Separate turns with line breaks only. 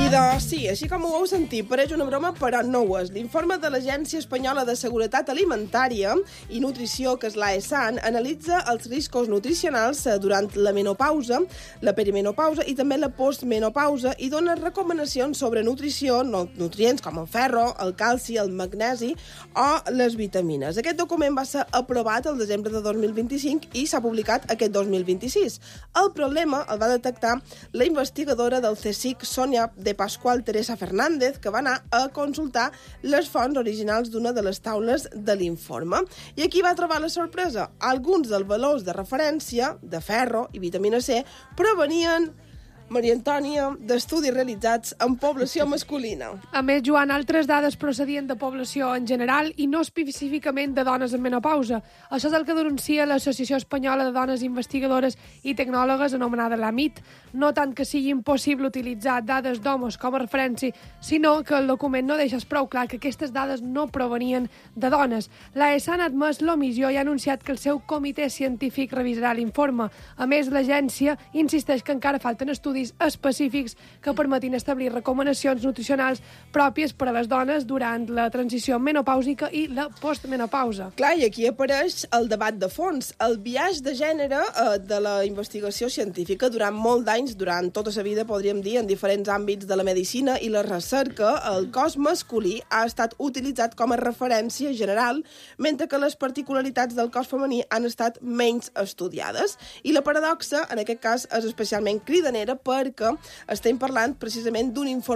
Sí, així com ho heu sentit, pareix una broma, però no ho és. L'informe de l'Agència Espanyola de Seguretat Alimentària i Nutrició, que és l'AESAN, analitza els riscos nutricionals durant la menopausa, la perimenopausa i també la postmenopausa i dona recomanacions sobre nutrició, nutrients com el ferro, el calci, el magnesi o les vitamines. Aquest document va ser aprovat el desembre de 2025 i s'ha publicat aquest 2026. El problema el va detectar la investigadora del CSIC, Sònia de Pasqual Teresa Fernández, que va anar a consultar les fonts originals d'una de les taules de l'informe. I aquí va trobar la sorpresa. Alguns dels valors de referència de ferro i vitamina C provenien, Maria Antònia, d'estudis realitzats en població masculina.
A més, Joan, altres dades procedien de població en general i no específicament de dones en menopausa. Això és el que denuncia l'Associació Espanyola de Dones Investigadores i Tecnòlogues, anomenada l'AMIT. No tant que sigui impossible utilitzar dades d'homes com a referència, sinó que el document no deixa prou clar que aquestes dades no provenien de dones. L'AESAN ha admès l'omissió i ha anunciat que el seu comitè científic revisarà l'informe. A més, l'agència insisteix que encara falten estudis específics que permetin establir recomanacions nutricionals pròpies per a les dones durant la transició menopàusica i la postmenopausa.
Clar, i aquí apareix el debat de fons, el biaix de gènere de la investigació científica. Durant molt d'anys, durant tota la vida, podríem dir, en diferents àmbits de la medicina i la recerca, el cos masculí ha estat utilitzat com a referència general, mentre que les particularitats del cos femení han estat menys estudiades. I la paradoxa, en aquest cas, és especialment cridanera perquè estem parlant precisament d'un informe